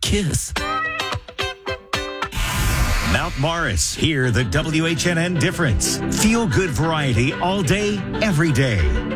kiss. Mount Morris, hear the WHNN difference. Feel good variety all day, every day.